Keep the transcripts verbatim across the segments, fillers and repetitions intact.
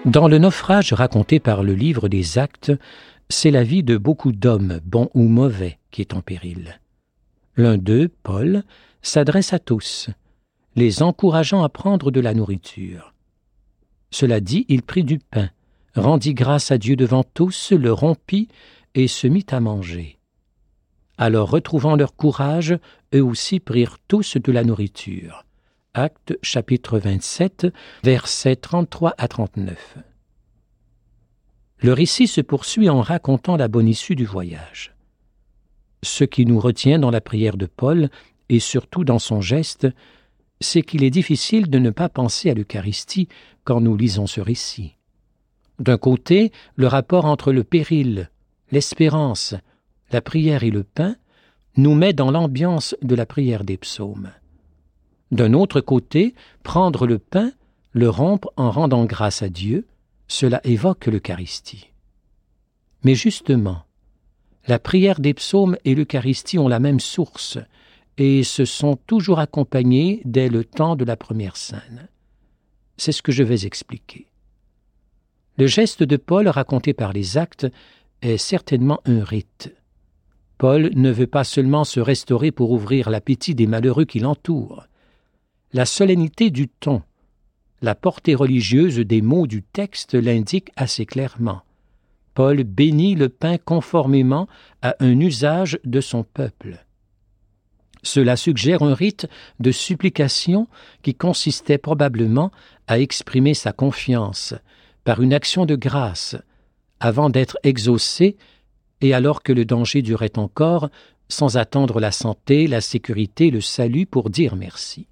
Dans le naufrage raconté par le livre des Actes, c'est la vie de beaucoup d'hommes, bons ou mauvais, qui est en péril. L'un d'eux, Paul, s'adresse à tous, les encourageant à prendre de la nourriture. Cela dit, il prit du pain, rendit grâce à Dieu devant tous, le rompit et se mit à manger. Alors, retrouvant leur courage, eux aussi prirent tous de la nourriture. Actes chapitre vingt-sept, versets trente-trois à trente-neuf. Le récit se poursuit en racontant la bonne issue du voyage. Ce qui nous retient dans la prière de Paul, et surtout dans son geste, c'est qu'il est difficile de ne pas penser à l'Eucharistie quand nous lisons ce récit. D'un côté, le rapport entre le péril, l'espérance, la prière et le pain nous met dans l'ambiance de la prière des psaumes. D'un autre côté, prendre le pain, le rompre en rendant grâce à Dieu, cela évoque l'Eucharistie. Mais justement, la prière des psaumes et l'Eucharistie ont la même source et se sont toujours accompagnées dès le temps de la première scène. C'est ce que je vais expliquer. Le geste de Paul raconté par les Actes est certainement un rite. Paul ne veut pas seulement se restaurer pour ouvrir l'appétit des malheureux qui l'entourent. La solennité du ton, la portée religieuse des mots du texte l'indique assez clairement. Paul bénit le pain conformément à un usage de son peuple. Cela suggère un rite de supplication qui consistait probablement à exprimer sa confiance par une action de grâce, avant d'être exaucé et alors que le danger durait encore, sans attendre la santé, la sécurité, le salut pour dire merci.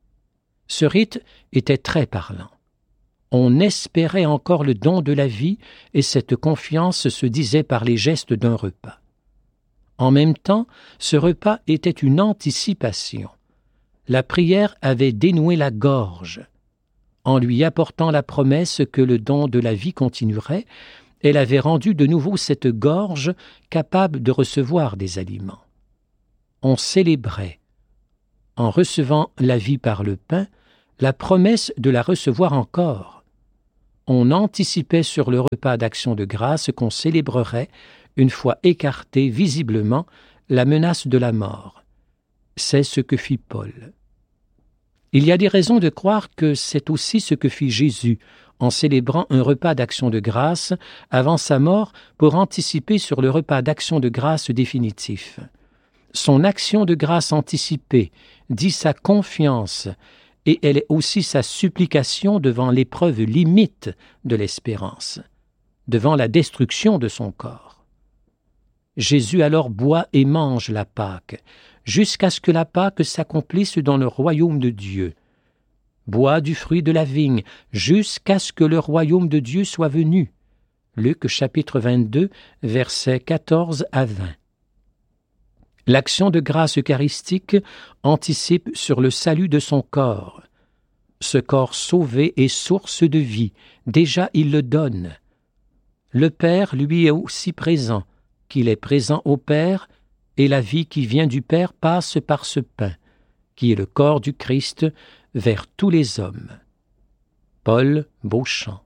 Ce rite était très parlant. On espérait encore le don de la vie et cette confiance se disait par les gestes d'un repas. En même temps, ce repas était une anticipation. La prière avait dénoué la gorge. En lui apportant la promesse que le don de la vie continuerait, elle avait rendu de nouveau cette gorge capable de recevoir des aliments. On célébrait, en recevant la vie par le pain, la promesse de la recevoir encore. On anticipait sur le repas d'action de grâce qu'on célébrerait, une fois écartée visiblement, la menace de la mort. C'est ce que fit Paul. Il y a des raisons de croire que c'est aussi ce que fit Jésus en célébrant un repas d'action de grâce avant sa mort pour anticiper sur le repas d'action de grâce définitif. Son action de grâce anticipée dit sa confiance et elle est aussi sa supplication devant l'épreuve limite de l'espérance, devant la destruction de son corps. Jésus alors boit et mange la Pâque, jusqu'à ce que la Pâque s'accomplisse dans le royaume de Dieu. Boit du fruit de la vigne, jusqu'à ce que le royaume de Dieu soit venu. Luc chapitre vingt-deux, versets quatorze à vingt. L'action de grâce eucharistique anticipe sur le salut de son corps. Ce corps sauvé est source de vie, déjà il le donne. Le Père lui est aussi présent, qu'il est présent au Père, et la vie qui vient du Père passe par ce pain, qui est le corps du Christ, vers tous les hommes. Paul Beauchamp.